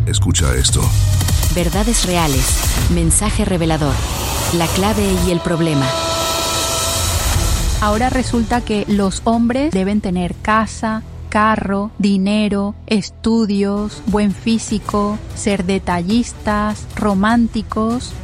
Escucha esto. Verdades reales. Mensaje revelador. La clave y el problema. Ahora resulta que los hombres deben tener casa, carro, dinero, estudios, buen físico, ser detallistas, románticos.